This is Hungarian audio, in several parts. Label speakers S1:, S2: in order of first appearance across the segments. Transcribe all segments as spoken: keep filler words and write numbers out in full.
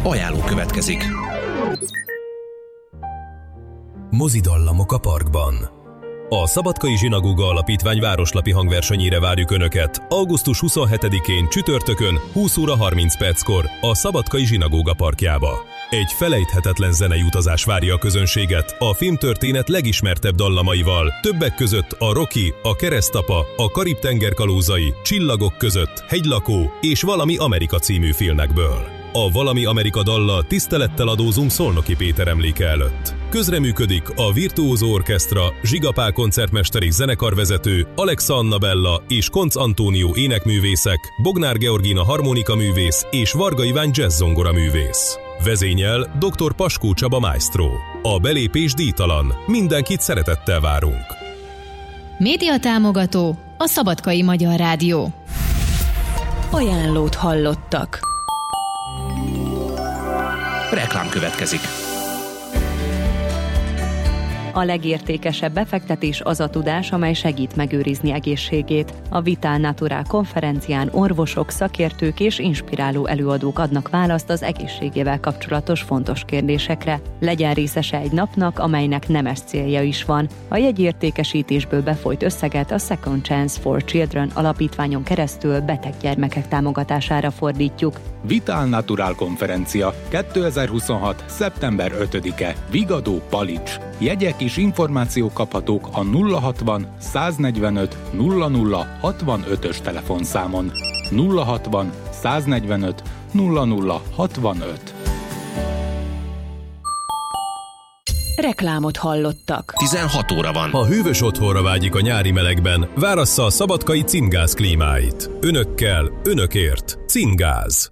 S1: Ajánló következik.
S2: Mozidallamok a parkban. A Szabadkai Zsinagóga Alapítvány városlapi hangversenyére várjuk Önöket augusztus huszonhetedikén csütörtökön húsz óra harminc perckor a Szabadkai Zsinagóga parkjába. Egy felejthetetlen zenei utazás várja a közönséget a filmtörténet legismertebb dallamaival, többek között a Rocky, a Keresztapa, a Karib-tenger kalózai, Csillagok között, Hegylakó és Valami Amerika című filmekből. A Valami Amerika dallal tisztelettel adózunk Szolnoki Péter emléke előtt. Közreműködik a Virtuózó Orchestra, Zsiga Pál koncertmester és zenekarvezető, Alexa Annabella és Koncz Antónió énekművészek, Bognár Georgina harmonikaművész és Varga Iván jazzzongora művész. Vezényel doktor Paskó Csaba maestro. A belépés díjtalan. Mindenkit szeretettel várunk.
S3: Média támogató a Szabadkai Magyar Rádió.
S4: Ajánlót hallottak.
S1: Reklám következik.
S4: A legértékesebb befektetés az a tudás, amely segít megőrizni egészségét. A Vital Natural konferencián orvosok, szakértők és inspiráló előadók adnak választ az egészségével kapcsolatos fontos kérdésekre. Legyen részese egy napnak, amelynek nemes célja is van. A jegyértékesítésből befolyt összeget a Second Chance for Children alapítványon keresztül beteg gyermekek támogatására fordítjuk.
S5: Vital Natural konferencia kétezer-huszonhat. szeptember ötödike. Vigadó, Palics. Jegyek és információk kaphatók a nulla hatvan száznegyvenöt nulla nulla hatvanötös telefonszámon. nulla hatvan száznegyvenöt nulla nulla hatvanöt.
S4: Reklámot hallottak.
S1: tizenhat óra van.
S2: Ha hűvös otthonra vágyik a nyári melegben, várassza a szabadkai Cingáz klímáit. Önökkel, önökért. Cingáz.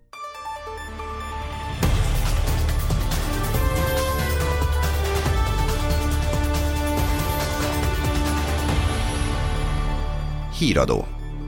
S1: Híradó.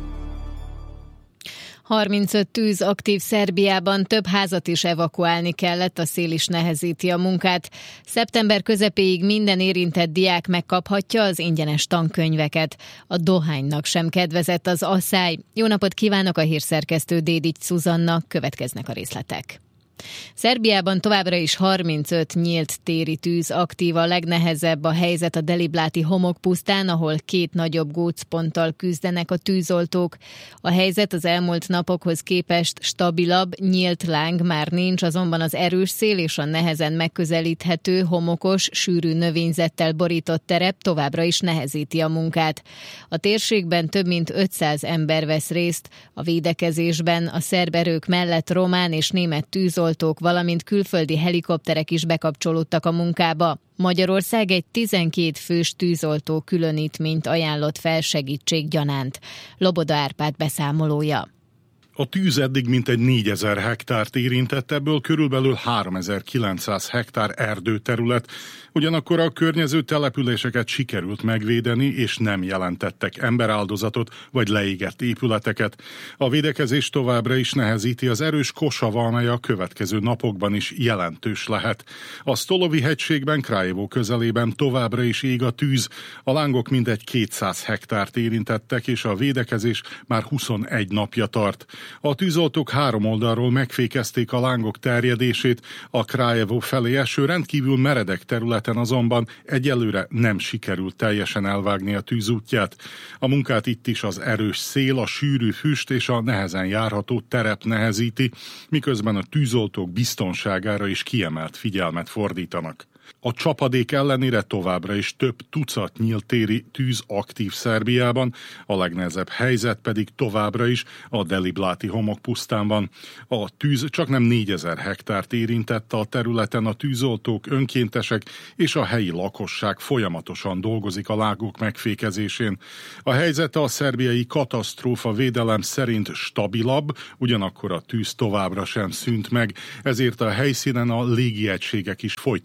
S3: harmincöt tűz aktív Szerbiában, több házat is evakuálni kellett, a szél is nehezíti a munkát. Szeptember közepéig minden érintett diák megkaphatja az ingyenes tankönyveket. A dohánynak sem kedvezett az asszály. Jó napot kívánok, a hírszerkesztő Dédics Szuzanna, következnek a részletek. Szerbiában továbbra is harmincöt nyílt téri tűz aktív, a legnehezebb a helyzet a Delibláti homokpusztán, ahol két nagyobb gócponttal küzdenek a tűzoltók. A helyzet az elmúlt napokhoz képest stabilabb, nyílt láng már nincs, azonban az erős szél és a nehezen megközelíthető, homokos, sűrű növényzettel borított terep továbbra is nehezíti a munkát. A térségben több mint ötszáz ember vesz részt a védekezésben, a szerb erők mellett román és német tűzoltók, valamint külföldi helikopterek is bekapcsolódtak a munkába. Magyarország egy tizenkét fős tűzoltó különítményt ajánlott fel segítség gyanánt. Loboda Árpád beszámolója.
S6: A tűz eddig mintegy négyezer hektárt érintett, ebből körülbelül háromezer-kilencszáz hektár erdőterület, ugyanakkor a környező településeket sikerült megvédeni, és nem jelentettek emberáldozatot vagy leégett épületeket. A védekezés továbbra is nehezíti az erős kosava, amely a következő napokban is jelentős lehet. A Stolovi hegységben, Kraljevo közelében továbbra is ég a tűz, a lángok mintegy kétszáz hektárt érintettek, és a védekezés már huszonegy napja tart. A tűzoltók három oldalról megfékezték a lángok terjedését, a Kraljevo felé eső rendkívül meredek területen azonban egyelőre nem sikerült teljesen elvágni a tűz útját. A munkát itt is az erős szél, a sűrű füst és a nehezen járható terep nehezíti, miközben a tűzoltók biztonságára is kiemelt figyelmet fordítanak. A csapadék ellenére továbbra is több tucat nyíltéri tűz aktív Szerbiában, a legnehezebb helyzet pedig továbbra is a Delibláti homokpusztán van. A tűz csak nem négyezer hektárt érintette a területen, a tűzoltók, önkéntesek és a helyi lakosság folyamatosan dolgozik a lángok megfékezésén. A helyzet a szerbiai katasztrófa védelem szerint stabilabb, ugyanakkor a tűz továbbra sem szűnt meg, ezért a helyszínen a légiegységek is folytatják a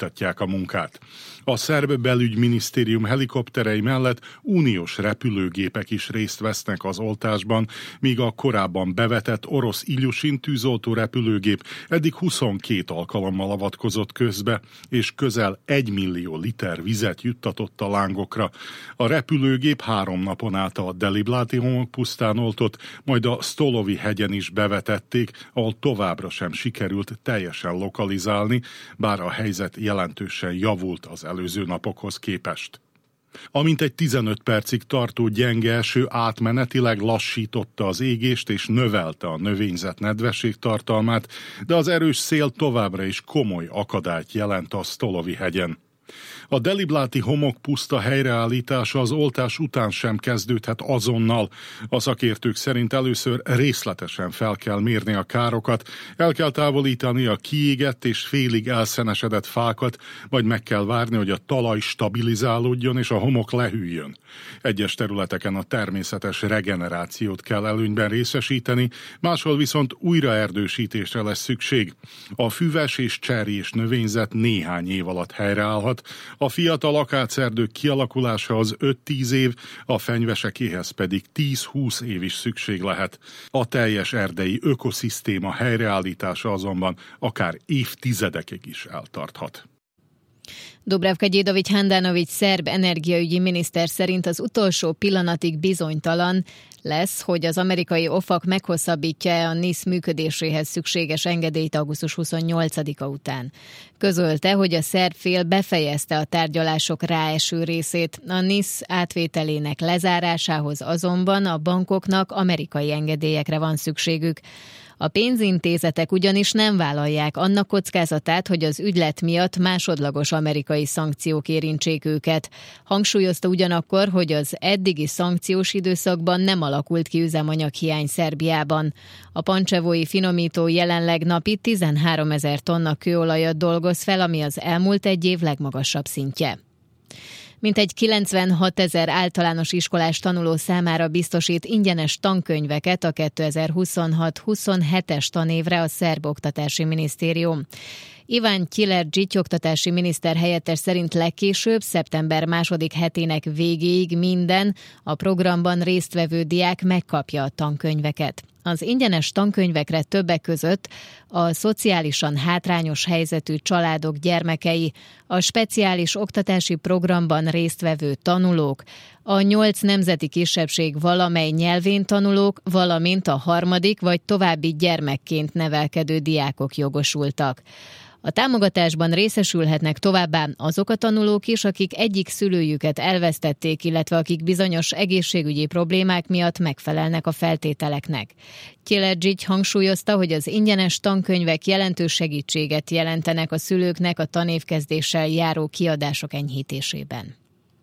S6: munkát. A szerb belügyminisztérium helikopterei mellett uniós repülőgépek is részt vesznek az oltásban, míg a korábban bevetett orosz Ilyushin tűzoltó repülőgép eddig huszonkét alkalommal avatkozott közbe, és közel egy millió liter vizet juttatott a lángokra. A repülőgép három napon át a Delibláti homokpusztán oltott, majd a Stolovi hegyen is bevetették, ahol továbbra sem sikerült teljesen lokalizálni, bár a helyzet jelentősen javult az előző napokhoz képest. Amint egy tizenöt percig tartó gyenge eső átmenetileg lassította az égést és növelte a növényzet nedvesség tartalmát, de az erős szél továbbra is komoly akadályt jelent a Stolovi hegyen. A Delibláti homokpuszta helyreállítása az oltás után sem kezdődhet azonnal. A szakértők szerint először részletesen fel kell mérni a károkat, el kell távolítani a kiégett és félig elszenesedett fákat, majd meg kell várni, hogy a talaj stabilizálódjon és a homok lehűljön. Egyes területeken a természetes regenerációt kell előnyben részesíteni, máshol viszont újraerdősítésre lesz szükség. A füves és cserjés növényzet néhány év alatt helyreállhat, a fiatal akácerdők kialakulásához öt-tíz év, a fenyvesekéhez pedig tíz-húsz év is szükség lehet. A teljes erdei ökoszisztéma helyreállítása azonban akár évtizedekig is eltarthat.
S3: Dubravka Gyédovics Handanovics szerb energiaügyi miniszter szerint az utolsó pillanatig bizonytalan lesz, hogy az amerikai ofak meghosszabbítja-e a NISZ működéséhez szükséges engedélyt augusztus huszonnyolcadika után. Közölte, hogy a szerb fél befejezte a tárgyalások ráeső részét. A NISZ átvételének lezárásához azonban a bankoknak amerikai engedélyekre van szükségük. A pénzintézetek ugyanis nem vállalják annak kockázatát, hogy az ügylet miatt másodlagos amerikai szankciók érintsék őket. Hangsúlyozta ugyanakkor, hogy az eddigi szankciós időszakban nem alakult ki üzemanyaghiány Szerbiában. A pancsevói finomító jelenleg napi tizenháromezer tonna kőolajat dolgoz fel, ami az elmúlt egy év legmagasabb szintje. Mintegy kilencvenhatezer általános iskolás tanuló számára biztosít ingyenes tankönyveket a kétezer-huszonhat-huszonhetes tanévre a szerb oktatási minisztérium. Iván Kilerdzsics oktatási miniszter helyettes szerint legkésőbb szeptember második hetének végéig minden a programban résztvevő diák megkapja a tankönyveket. Az ingyenes tankönyvekre többek között a szociálisan hátrányos helyzetű családok gyermekei, a speciális oktatási programban résztvevő tanulók, a nyolc nemzeti kisebbség valamely nyelvén tanulók, valamint a harmadik vagy további gyermekként nevelkedő diákok jogosultak. A támogatásban részesülhetnek továbbá azok a tanulók is, akik egyik szülőjüket elvesztették, illetve akik bizonyos egészségügyi problémák miatt megfelelnek a feltételeknek. Kilerdzsics hangsúlyozta, hogy az ingyenes tankönyvek jelentős segítséget jelentenek a szülőknek a tanévkezdéssel járó kiadások enyhítésében.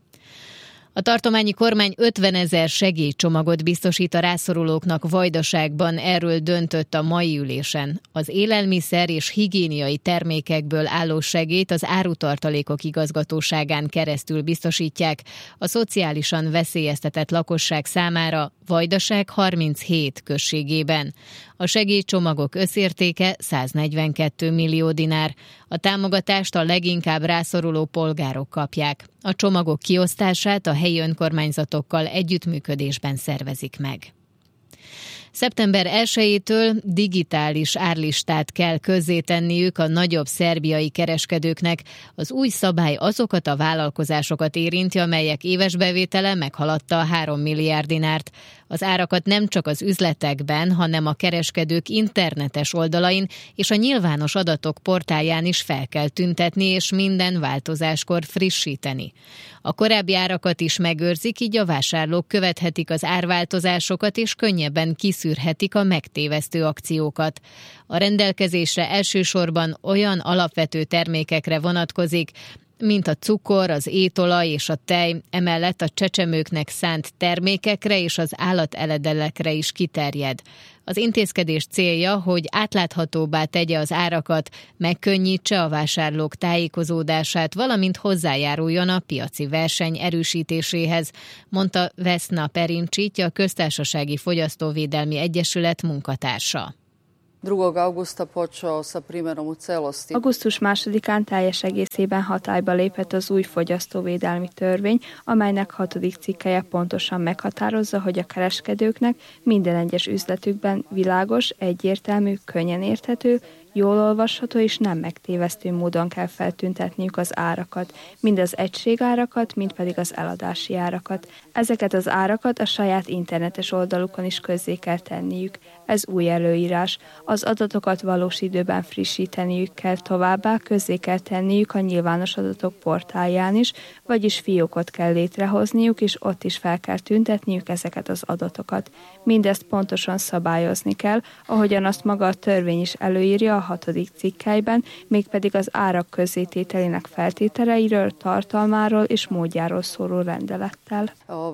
S3: A tartományi kormány ötvenezer segélycsomagot biztosít a rászorulóknak Vajdaságban, erről döntött a mai ülésen. Az élelmiszer és higiéniai termékekből álló segélyt az árutartalékok igazgatóságán keresztül biztosítják a szociálisan veszélyeztetett lakosság számára Vajdaság harminchét községében. A segélycsomagok összértéke száznegyvenkettő millió dinár. A támogatást a leginkább rászoruló polgárok kapják. A csomagok kiosztását a helyi önkormányzatokkal együttműködésben szervezik meg. szeptember elsejétől digitális árlistát kell közzétenniük a nagyobb szerbiai kereskedőknek. Az új szabály azokat a vállalkozásokat érinti, amelyek éves bevétele meghaladta a három milliárd dinárt. Az árakat nem csak az üzletekben, hanem a kereskedők internetes oldalain és a nyilvános adatok portálján is fel kell tüntetni, és minden változáskor frissíteni. A korábbi árakat is megőrzik, így a vásárlók követhetik az árváltozásokat, és könnyebben kiszűrhetik a megtévesztő akciókat. A rendelkezésre elsősorban olyan alapvető termékekre vonatkozik, mint a cukor, az étolaj és a tej, emellett a csecsemőknek szánt termékekre és az állateledellekre is kiterjed. Az intézkedés célja, hogy átláthatóbbá tegye az árakat, megkönnyítse a vásárlók tájékozódását, valamint hozzájáruljon a piaci verseny erősítéséhez, mondta Vesna Perincsics, a Köztársasági Fogyasztóvédelmi Egyesület munkatársa.
S7: augusztus másodikán teljes egészében hatályba lépett az új fogyasztóvédelmi törvény, amelynek hatodik cikkelye pontosan meghatározza, hogy a kereskedőknek minden egyes üzletükben világos, egyértelmű, könnyen érthető, jól olvasható és nem megtévesztő módon kell feltüntetniük az árakat, mind az egységárakat, mind pedig az eladási árakat. Ezeket az árakat a saját internetes oldalukon is közzé kell tenniük. Ez új előírás. Az adatokat valós időben frissíteniük kell, továbbá közzé kell tenniük a nyilvános adatok portálján is, vagyis fiókot kell létrehozniuk, és ott is fel kell tüntetniük ezeket az adatokat. Mindezt pontosan szabályozni kell, ahogyan azt maga a törvény is előírja a hatodik cikkelyben, mégpedig az árak közzétételének feltételeiről, tartalmáról és módjáról szóló rendelettel.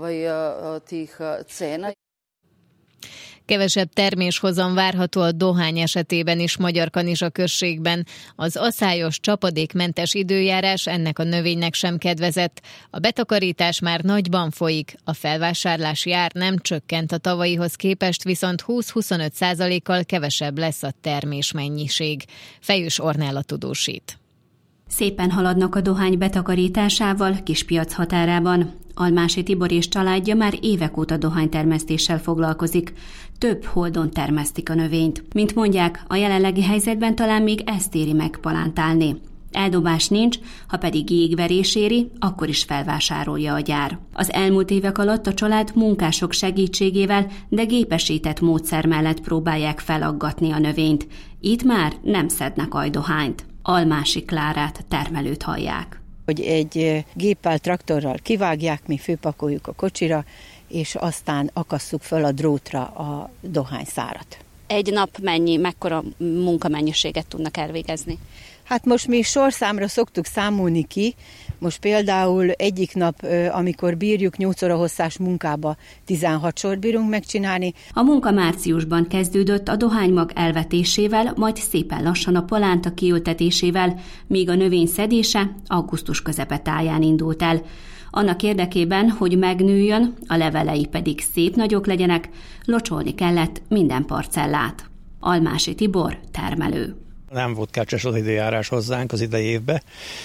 S3: Kevesebb terméshozam várható a dohány esetében is Magyarkanizsa községben. Az aszályos, csapadékmentes időjárás ennek a növénynek sem kedvezett. A betakarítás már nagyban folyik, a felvásárlási ár nem csökkent a tavalyihoz képest, viszont húsz-huszonöt százalékkal kevesebb lesz a termésmennyiség. Fejős Ornella tudósít.
S8: Szépen haladnak a dohány betakarításával Kispiac határában. Almási Tibor és családja már évek óta dohánytermesztéssel foglalkozik. Több holdon termesztik a növényt. Mint mondják, a jelenlegi helyzetben talán még ezt éri meg palántálni. Eldobás nincs, ha pedig jégverés éri, akkor is felvásárolja a gyár. Az elmúlt évek alatt a család munkások segítségével, de gépesített módszer mellett próbálják felaggatni a növényt. Itt már nem szednek aljdohányt. Almási Klárát, termelőt hallják.
S9: Hogy egy géppel, traktorral kivágják, mi főpakoljuk a kocsira, és aztán akasszuk fel a drótra a dohányszárat.
S8: Egy nap mennyi, mekkora munkamennyiséget tudnak elvégezni?
S9: Hát most mi sorszámra szoktuk számolni ki, most például egyik nap, amikor bírjuk nyolc óra hosszás munkába, tizenhat sort bírunk megcsinálni.
S8: A munka márciusban kezdődött a dohánymag elvetésével, majd szépen lassan a palánta kiültetésével, míg a növény szedése augusztus közepetáján indult el. Annak érdekében, hogy megnőjön, a levelei pedig szép nagyok legyenek, locsolni kellett minden parcellát. Almási Tibor, termelő.
S10: Nem volt kecses az időjárás hozzánk az idei évben,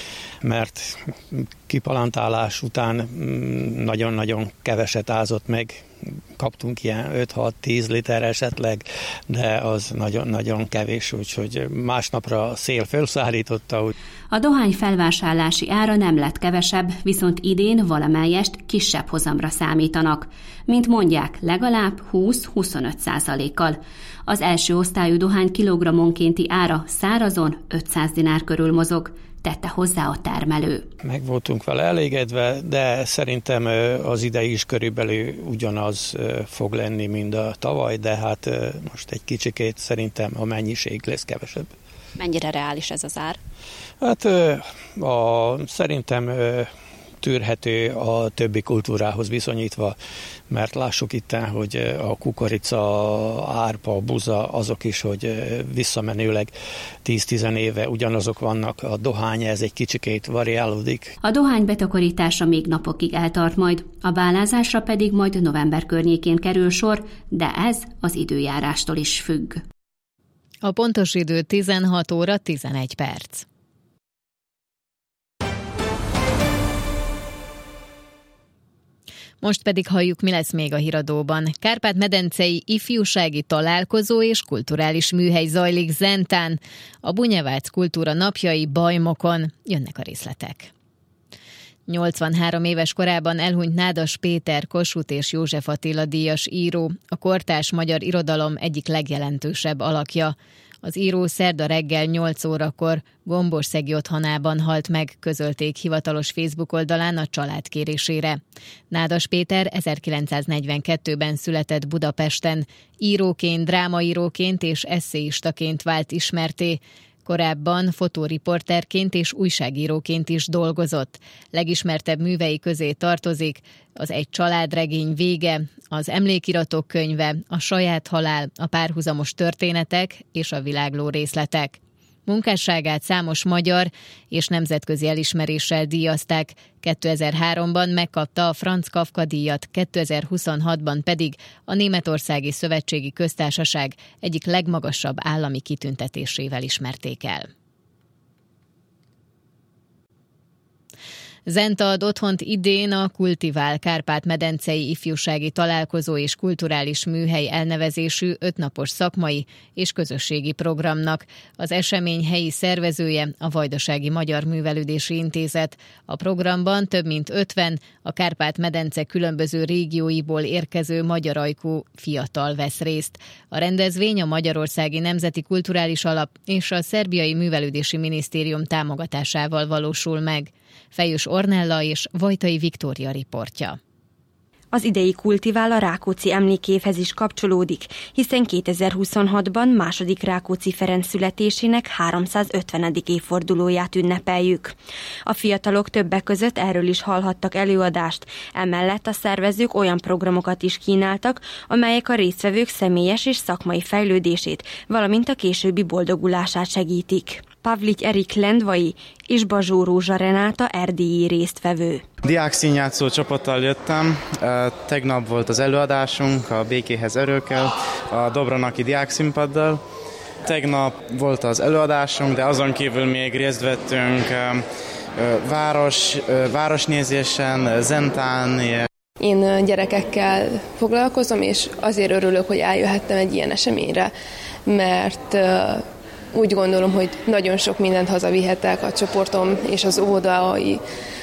S10: mert kipalántálás után nagyon-nagyon keveset ázott meg, kaptunk ilyen öt-hat-tíz liter esetleg, de az nagyon-nagyon kevés, úgyhogy másnapra a szél felszállította.
S8: A dohány felvásárlási ára nem lett kevesebb, viszont idén valamelyest kisebb hozamra számítanak. Mint mondják, legalább húsz-huszonöt százalékkal. Az első osztályú dohány kilogrammonkénti ára szárazon ötszáz dinár körül mozog, tette hozzá a termelő.
S10: Meg voltunk vele elégedve, de szerintem az idei is körülbelül ugyanaz fog lenni, mint a tavaly, de hát most egy kicsikét szerintem a mennyiség lesz kevesebb.
S8: Mennyire reális ez az ár?
S10: Hát a, szerintem tűrhető a többi kultúrához viszonyítva, mert lássuk itt, hogy a kukorica, árpa, buza, azok is, hogy visszamenőleg tíz-tíz éve ugyanazok vannak, a dohány ez egy kicsikét variálódik.
S8: A dohány betakarítása még napokig eltart majd, a bálázásra pedig majd november környékén kerül sor, de ez az időjárástól is függ.
S3: A pontos idő tizenhat óra tizenegy perc. Most pedig halljuk, mi lesz még a híradóban. Kárpát-medencei ifjúsági találkozó és kulturális műhely zajlik Zentán. A Bunyavác Kultúra Napjai Bajmokon. Jönnek a részletek. nyolcvanhárom éves korában elhunyt Nádas Péter, Kossuth és József Attila díjas író, a kortárs magyar irodalom egyik legjelentősebb alakja. Az író szerda reggel nyolc órakor Gombosszegi otthonában halt meg, közölték hivatalos Facebook oldalán a család kérésére. Nádas Péter ezerkilencszáznegyvenkettőben született Budapesten, íróként, drámaíróként és esszéistaként vált ismertté. Korábban fotóriporterként és újságíróként is dolgozott. Legismertebb művei közé tartozik az Egy családregény vége, az Emlékiratok könyve, a Saját halál, a Párhuzamos történetek és a Világló részletek. Munkásságát számos magyar és nemzetközi elismeréssel díjazták. kétezer-háromban megkapta a Franz Kafka díjat, kétezer-huszonhatban pedig a Németországi Szövetségi Köztársaság egyik legmagasabb állami kitüntetésével ismerték el. Zenta ad otthont idén a Kultivál Kárpát-medencei ifjúsági találkozó és kulturális műhely elnevezésű ötnapos szakmai és közösségi programnak. Az esemény helyi szervezője a Vajdasági Magyar Művelődési Intézet. A programban több mint ötven a Kárpát-medence különböző régióiból érkező magyar ajkú fiatal vesz részt. A rendezvény a Magyarországi Nemzeti Kulturális Alap és a Szerbiai Művelődési Minisztérium támogatásával valósul meg. Fejős Ornella és Vajtai Viktória riportja.
S11: Az idei Kultivál a Rákóczi emlékévhez is kapcsolódik, hiszen kétezer-huszonhatban második Rákóczi Ferenc születésének háromszázötvenedik évfordulóját ünnepeljük. A fiatalok többek között erről is hallhattak előadást, emellett a szervezők olyan programokat is kínáltak, amelyek a résztvevők személyes és szakmai fejlődését, valamint a későbbi boldogulását segítik. Pavlic Erik Lendvai és Bazsó Rózsa Renáta erdélyi résztvevő.
S12: Diák színjátszó csapattal jöttem, tegnap volt az előadásunk a Békéhez erőkkel, a Dobronaki diák színpaddal. Tegnap volt az előadásunk, de azon kívül még részt vettünk város, városnézésen, Zentán.
S13: Én gyerekekkel foglalkozom, és azért örülök, hogy eljöhettem egy ilyen eseményre, mert úgy gondolom, hogy nagyon sok mindent hazavihetek a csoportom és az óvodai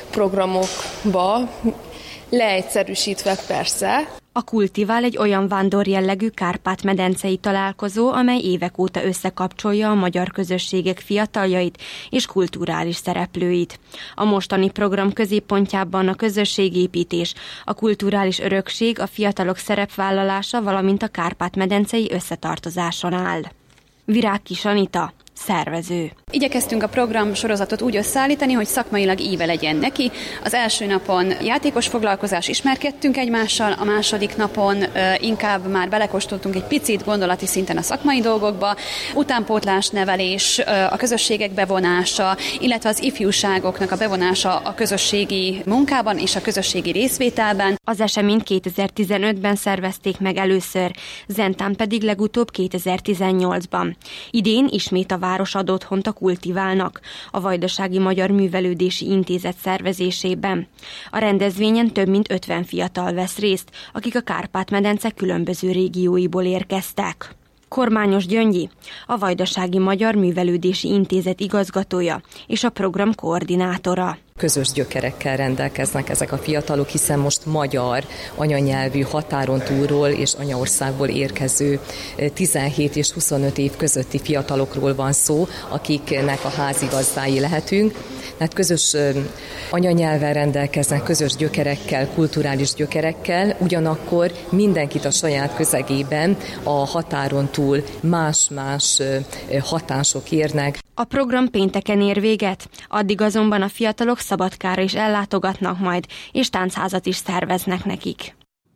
S13: programokba, leegyszerűsítve persze.
S11: A Kultivál egy olyan vándorjellegű kárpát-medencei találkozó, amely évek óta összekapcsolja a magyar közösségek fiataljait és kulturális szereplőit. A mostani program középpontjában a közösségépítés, a kulturális örökség, a fiatalok szerepvállalása, valamint a kárpát-medencei összetartozáson áll. Virág Kis Anita, szervező.
S14: Igyekeztünk a program sorozatot úgy összeállítani, hogy szakmailag íve legyen neki. Az első napon játékos foglalkozás, ismerkedtünk egymással, a második napon inkább már belekóstoltunk egy picit gondolati szinten a szakmai dolgokba, utánpótlás nevelés, a közösségek bevonása, illetve az ifjúságoknak a bevonása a közösségi munkában és a közösségi részvételben.
S11: Az eseményt kétezer-tizenötben szervezték meg először, Zentán pedig legutóbb kétezer-tizennyolcban. Idén ismét a város ad otthont a Kultiválnak, a Vajdasági Magyar Művelődési Intézet szervezésében. A rendezvényen több mint ötven fiatal vesz részt, akik a Kárpát-medence különböző régióiból érkeztek. Kormányos Gyöngyi, a Vajdasági Magyar Művelődési Intézet igazgatója és a program koordinátora.
S15: Közös gyökerekkel rendelkeznek ezek a fiatalok, hiszen most magyar anyanyelvű határon túlról és anyaországból érkező tizenhét és huszonöt év közötti fiatalokról van szó, akiknek a házigazdái lehetünk. Tehát közös anyanyelven rendelkeznek, közös gyökerekkel, kulturális gyökerekkel, ugyanakkor mindenkit a saját közegében a határon túl más-más hatások érnek.
S11: A program pénteken ér véget, addig azonban a fiatalok Szabadkára is ellátogatnak majd, és táncházat is szerveznek nekik.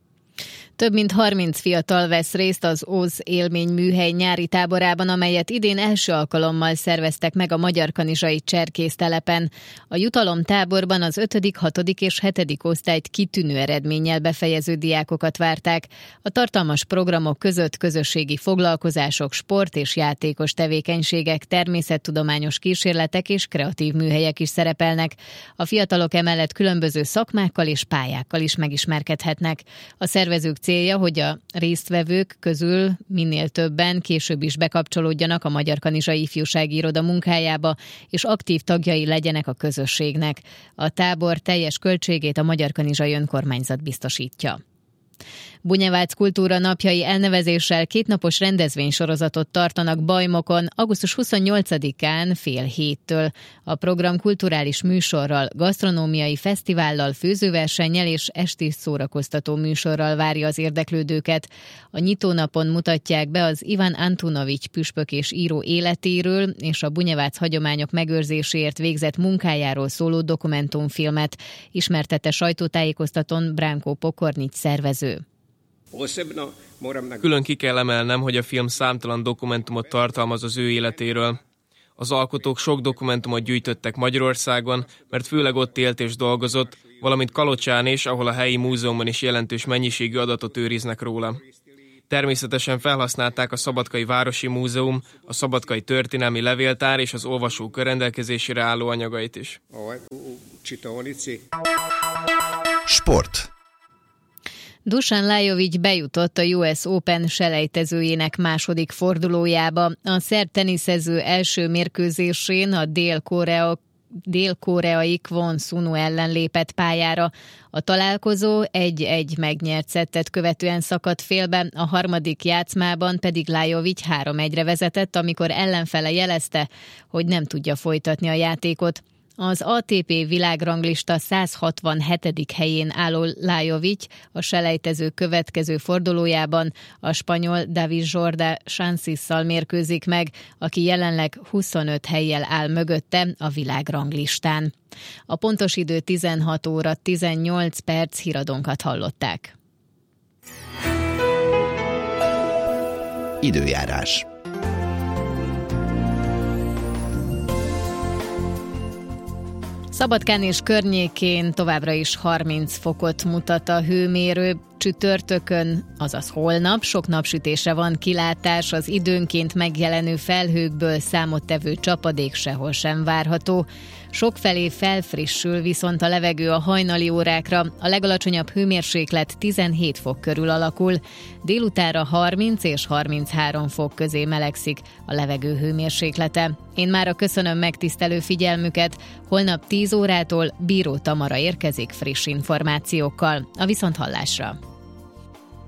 S3: Több mint harminc fiatal vesz részt az Óz élményműhely nyári táborában, amelyet idén első alkalommal szerveztek meg a magyarkanizsai cserkésztelepen. A jutalomtáborban az ötödik, hatodik és hetedik osztályt kitűnő eredménnyel befejező diákokat várták. A tartalmas programok között közösségi foglalkozások, sport és játékos tevékenységek, természettudományos kísérletek és kreatív műhelyek is szerepelnek. A fiatalok emellett különböző szakmákkal és pályákkal is megismerkedhetnek. A szervezők célja, hogy a résztvevők közül minél többen később is bekapcsolódjanak a Magyarkanizsai Ifjúsági Iroda munkájába, és aktív tagjai legyenek a közösségnek. A tábor teljes költségét a Magyarkanizsai Önkormányzat biztosítja. Bunyevác Kultúra Napjai elnevezéssel kétnapos rendezvénysorozatot tartanak Bajmokon augusztus huszonnyolcadikán fél héttől. A program kulturális műsorral, gasztronómiai fesztivállal, főzőversennyel és esti szórakoztató műsorral várja az érdeklődőket. A nyitónapon mutatják be az Ivan Antunovics püspök és író életéről és a Bunyevác hagyományok megőrzéséért végzett munkájáról szóló dokumentumfilmet, ismertette sajtótájékoztatón Branko Pokornics szervező.
S16: Külön ki kell emelnem, hogy a film számtalan dokumentumot tartalmaz az ő életéről. Az alkotók sok dokumentumot gyűjtöttek Magyarországon, mert főleg ott élt és dolgozott, valamint Kalocsán is, ahol a helyi múzeumban is jelentős mennyiségű adatot őriznek róla. Természetesen felhasználták a Szabadkai Városi Múzeum, a Szabadkai Történelmi Levéltár és az olvasókör rendelkezésére álló anyagait is.
S1: Sport.
S3: Dusan Lajovic bejutott a U S Open selejtezőjének második fordulójába. A szerb teniszező első mérkőzésén a dél-korea dél-koreai Kwon Sunu ellen lépett pályára. A találkozó egy-egy megnyert szettet követően szakadt félbe, a harmadik játszmában pedig Lajovic három egyre vezetett, amikor ellenfele jelezte, hogy nem tudja folytatni a játékot. Az á té pé világranglista száz hatvanhetedik helyén álló Lajovic a selejtező következő fordulójában a spanyol David Jorda Sansisszal mérkőzik meg, aki jelenleg huszonöt hellyel áll mögötte a világranglistán. A pontos idő tizenhat óra tizennyolc perc, híradónkat hallották.
S1: Időjárás.
S3: Szabadkán és környékén továbbra is harminc fokot mutat a hőmérő. Csütörtökön, azaz holnap sok napsütésre van kilátás, az időnként megjelenő felhőkből számottevő csapadék sehol sem várható. Sokfelé felfrissül viszont a levegő a hajnali órákra, a legalacsonyabb hőmérséklet tizenhét fok körül alakul, délutánra harminc és harminchárom fok közé melegszik a levegő hőmérséklete. Én mára köszönöm megtisztelő figyelmüket, holnap tíz órától Bíró Tamara érkezik friss információkkal. A viszonthallásra!